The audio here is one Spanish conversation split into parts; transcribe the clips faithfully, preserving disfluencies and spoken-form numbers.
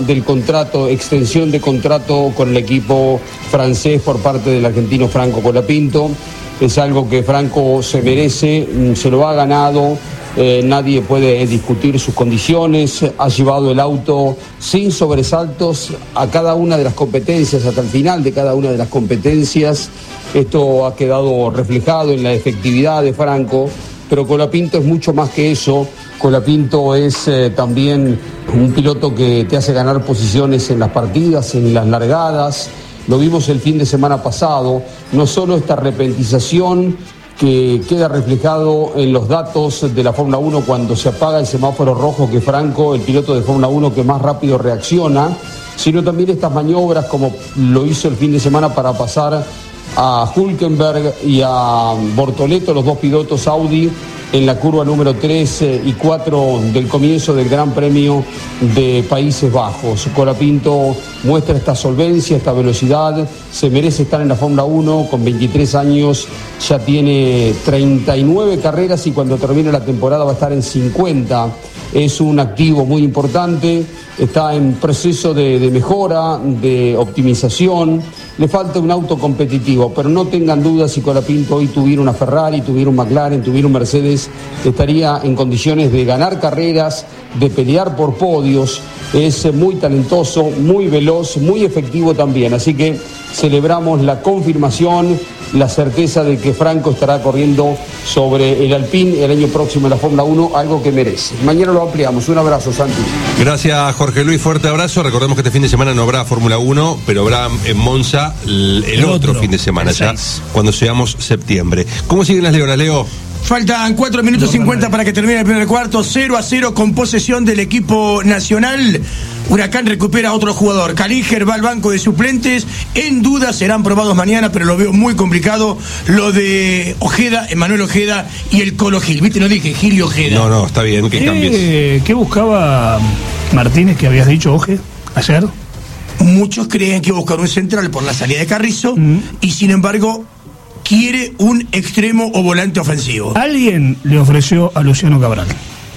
del contrato, extensión de contrato con el equipo francés por parte del argentino Franco Colapinto. Es algo que Franco se merece, se lo ha ganado, eh, nadie puede discutir sus condiciones, ha llevado el auto sin sobresaltos a cada una de las competencias, hasta el final de cada una de las competencias. Esto ha quedado reflejado en la efectividad de Franco, pero Colapinto es mucho más que eso. Colapinto es eh, también un piloto que te hace ganar posiciones en las partidas, en las largadas. Lo vimos el fin de semana pasado, no solo esta repentización que queda reflejado en los datos de la Fórmula uno cuando se apaga el semáforo rojo, que Franco, el piloto de Fórmula uno que más rápido reacciona, sino también estas maniobras como lo hizo el fin de semana para pasar a Hülkenberg y a Bortoleto, los dos pilotos Audi, en la curva número tres y cuatro del comienzo del Gran Premio de Países Bajos. Colapinto muestra esta solvencia, esta velocidad, se merece estar en la Fórmula uno, con veintitrés años, ya tiene treinta y nueve carreras y cuando termine la temporada va a estar en cincuenta. Es un activo muy importante, está en proceso de, de mejora, de optimización. Le falta un auto competitivo, pero no tengan dudas, si Colapinto hoy tuviera una Ferrari, tuviera un McLaren, tuviera un Mercedes, estaría en condiciones de ganar carreras, de pelear por podios. Es muy talentoso, muy veloz, muy efectivo también. Así que celebramos la confirmación, la certeza de que Franco estará corriendo sobre el Alpine el año próximo en la Fórmula uno, algo que merece. Mañana lo ampliamos. Un abrazo, Santi. Gracias, Jorge Luis. Fuerte abrazo. Recordemos que este fin de semana no habrá Fórmula uno, pero habrá en Monza el, el, el otro, otro fin de semana, ya cuando seamos septiembre. ¿Cómo siguen las Leonas, Leo? Faltan cuatro minutos cincuenta para que termine el primer cuarto. cero a cero con posesión del equipo nacional. Huracán recupera a otro jugador. Calíger va al banco de suplentes. En duda serán probados mañana, pero lo veo muy complicado. Lo de Ojeda, Emanuel Ojeda y el Colo Gil. ¿Viste? No dije Gil y Ojeda. No, no, está bien que ¿Qué, cambies. ¿Qué buscaba Martínez, que habías dicho, Oje, ayer? Muchos creen que buscar un central por la salida de Carrizo, mm. y sin embargo quiere un extremo o volante ofensivo. Alguien le ofreció a Luciano Cabral.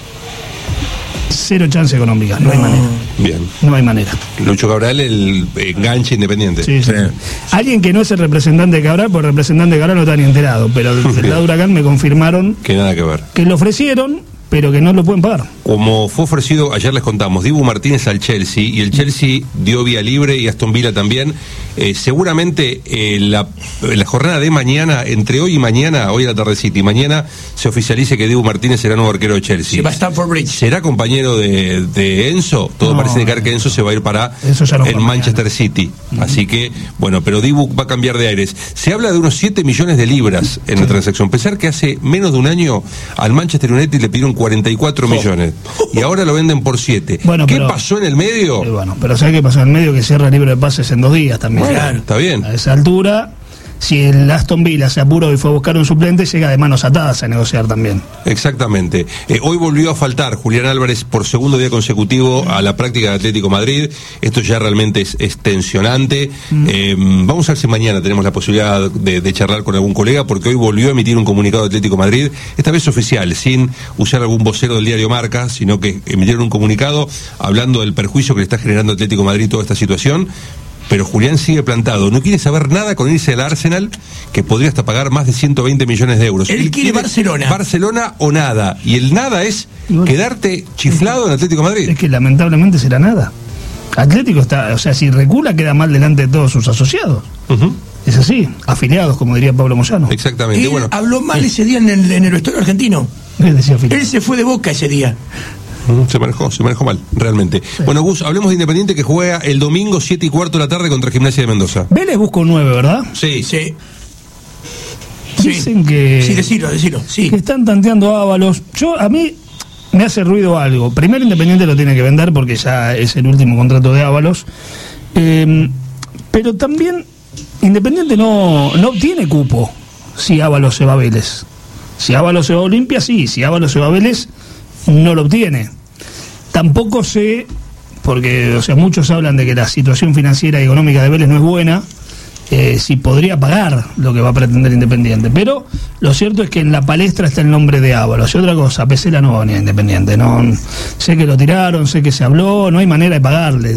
Cero chance económica, no, no hay manera. Bien. No hay manera. Lucho Cabral, el enganche independiente. Sí, sí. Sí. Alguien que no es el representante de Cabral, porque el representante de Cabral no está ni enterado, pero del lado de Huracán me confirmaron que nada que ver. Que le ofrecieron, pero que no lo pueden pagar. Como fue ofrecido, ayer les contamos, Dibu Martínez al Chelsea, y el Chelsea dio vía libre, y Aston Villa también. Eh, seguramente eh, la, la jornada de mañana, entre hoy y mañana, hoy a la tardecita y mañana, se oficialice que Dibu Martínez será nuevo arquero de Chelsea. Se va a Stamford Bridge. ¿Será compañero de, de Enzo? Todo no, parece indicar que Enzo se va a ir para no el Manchester City. Uh-huh. Así que, bueno, pero Dibu va a cambiar de aires. Se habla de unos siete millones de libras en sí. la transacción. Pensar que hace menos de un año al Manchester United le pidieron cuarenta y cuatro oh. millones. Y ahora lo venden por siete. Bueno, ¿Qué pero, pasó en el medio? Eh, bueno, pero ¿sabes qué pasó en el medio? Que cierra el libro de pases en dos días también. Bueno, claro, está bien. A esa altura, si el Aston Villa se apuró y fue a buscar un suplente, llega de manos atadas a negociar también. Exactamente. Eh, hoy volvió a faltar Julián Álvarez por segundo día consecutivo a la práctica de Atlético Madrid. Esto ya realmente es, es tensionante. Mm. Eh, vamos a ver si mañana tenemos la posibilidad de, de charlar con algún colega, porque hoy volvió a emitir un comunicado de Atlético Madrid, esta vez oficial, sin usar algún vocero del diario Marca, sino que emitieron un comunicado hablando del perjuicio que le está generando a Atlético Madrid toda esta situación. Pero Julián sigue plantado, no quiere saber nada con irse al Arsenal, que podría hasta pagar más de ciento veinte millones de euros. Él, Él quiere Barcelona. Barcelona o nada. Y el nada es bueno, quedarte chiflado en Atlético de Madrid. Es que lamentablemente será nada. Atlético está, o sea, si recula queda mal delante de todos sus asociados. Uh-huh. Es así, afiliados, como diría Pablo Moyano. Exactamente. Él bueno, habló mal ese día en el, en el vestuario argentino. Él, decía Él se fue de Boca ese día. Se manejó, se manejó mal, realmente. Sí. Bueno, Gus, hablemos de Independiente, que juega el domingo siete y cuarto de la tarde contra Gimnasia de Mendoza. Vélez busca un nueve, ¿verdad? Sí. Sí. Dicen que... Sí, decilo, decilo, sí. Que están tanteando a Ábalos. Yo, a mí, me hace ruido algo. Primero, Independiente lo tiene que vender porque ya es el último contrato de Ábalos. Eh, pero también, Independiente no, no obtiene cupo si Ábalos se va a Vélez. Si Ábalos se va a Olimpia, sí. Si Ábalos se va a Vélez, no lo obtiene. Tampoco sé, porque o sea muchos hablan de que la situación financiera y económica de Vélez no es buena, eh, si podría pagar lo que va a pretender Independiente. Pero lo cierto es que en la palestra está el nombre de Ábalos. Y otra cosa, Pesela no va a venir a Independiente. No, sé que lo tiraron, sé que se habló, no hay manera de pagarle.